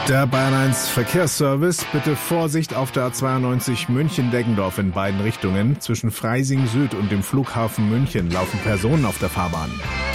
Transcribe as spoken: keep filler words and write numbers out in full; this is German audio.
Der Bayern eins Verkehrsservice, bitte Vorsicht auf der A zweiundneunzig München-Deggendorf in beiden Richtungen. Zwischen Freising Süd und dem Flughafen München laufen Personen auf der Fahrbahn.